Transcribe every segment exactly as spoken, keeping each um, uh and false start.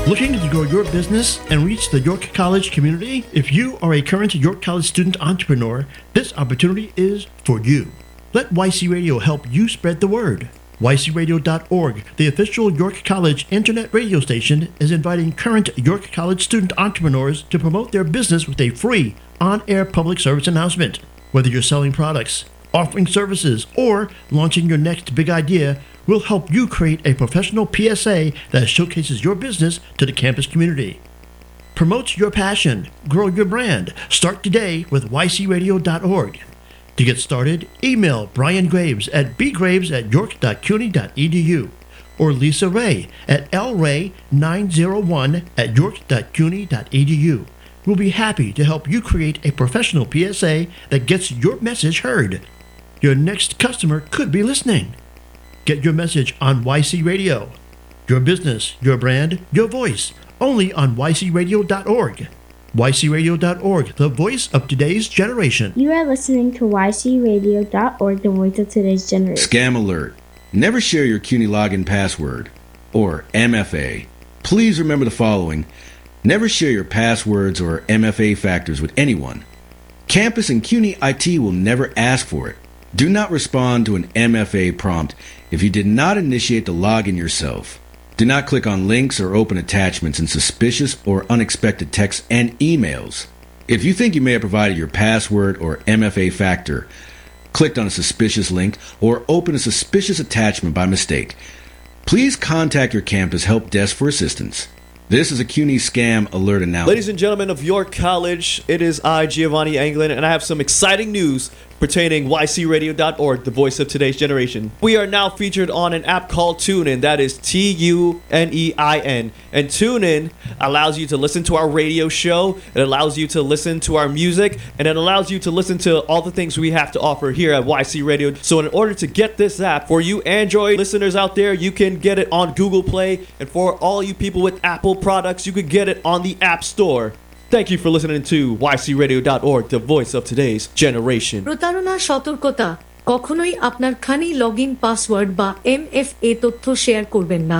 Looking to grow your business and reach the York College community? If you are a current York College student entrepreneur, this opportunity is for you. Let Y C Radio help you spread the word. Y C radio dot org, the official York College internet radio station, is inviting current York College student entrepreneurs to promote their business with a free on-air public service announcement. Whether you're selling products, offering services, or launching your next big idea, we'll help you create a professional P S A that showcases your business to the campus community. Promote your passion, grow your brand. Start today with Y C radio dot org. To get started, email Brian Graves at b graves at york dot cuny dot e d u or Lisa Ray at l ray nine oh one at york dot cuny dot e d u. We'll be happy to help you create a professional P S A that gets your message heard. Your next customer could be listening. Get your message on Y C Radio. Your business, your brand, your voice. Only on Y C radio dot org. Y C radio dot org, the voice of today's generation. You are listening to Y C radio dot org, the voice of today's generation. Scam alert. Never share your CUNY login password, or M F A. Please remember the following. Never share your passwords or M F A factors with anyone. Campus and CUNY I T will never ask for it. Do not respond to an M F A prompt if you did not initiate the login yourself. Do not click on links or open attachments in suspicious or unexpected texts and emails. If you think you may have provided your password or M F A factor, clicked on a suspicious link, or opened a suspicious attachment by mistake, please contact your campus help desk for assistance. This is a CUNY Scam Alert announcement. Ladies and gentlemen of York College, it is I, Giovanni Anglin, and I have some exciting news pertaining Y C radio dot org, the voice of today's generation. We are now featured on an app called TuneIn. That is T U N E I N. And TuneIn allows you to listen to our radio show, it allows you to listen to our music, and it allows you to listen to all the things we have to offer here at Y C Radio. So in order to get this app, for you Android listeners out there, you can get it on Google Play. And for all you people with Apple products, you can get it on the App Store. Thank you for listening to Y C radio dot org, the voice of today's generation. প্রতারণা সতর্কতা কখনোই আপনার খানি login password বা M F এ তথ্য share করবেন না।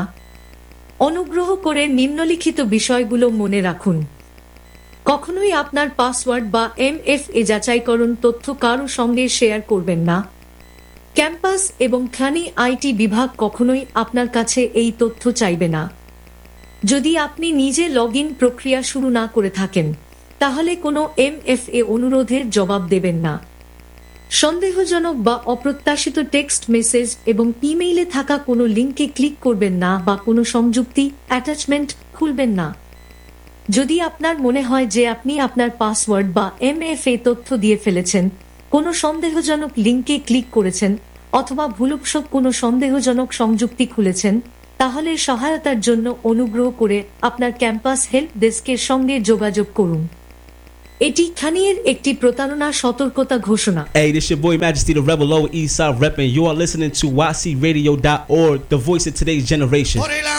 অনুগ্রহ করে নিম্নলিখিত বিষয়গুলো মনে রাখুন। কখনোই আপনার পাসওয়ার্ড বা এম এফ এ যাচাইকরণ তথ্য কারো সঙ্গে শেয়ার করবেন না। ক্যাম্পাস এবং খানি আইটি বিভাগ কখনোই আপনার কাছে এই তথ্য চাইবে না। যদি আপনি নিজে লগইন প্রক্রিয়া শুরু না করে থাকেন, তাহলে কোনো এম এফ এ অনুরোধের জবাব দেবেন না। সন্দেহজনক বা অপ্রত্যাশিত টেক্সট মেসেজ এবং ইমেইলে থাকা কোনো লিঙ্কে ক্লিক করবেন না বা কোনো সংযুক্তি অ্যাটাচমেন্ট খুলবেন না। যদি আপনার মনে হয় যে আপনি আপনার পাসওয়ার্ড বা এম এফ এ তথ্য দিয়ে ফেলেছেন, কোনো সন্দেহজনক লিঙ্কে ক্লিক করেছেন অথবা ভুলবশত কোনো সন্দেহজনক সংযুক্তি খুলেছেন, তাহলে সহায়তার জন্য অনুগ্রহ করে আপনার ক্যাম্পাস হেল্প ডেস্কের সঙ্গে যোগাযোগ করুন। এটি খানিয়ের একটি প্রতারণা সতর্কতা ঘোষণা। Hey, this your boy Majesty the Rebel Lower East Side repping. You are listening to Y C radio dot org, the voice of today's generation.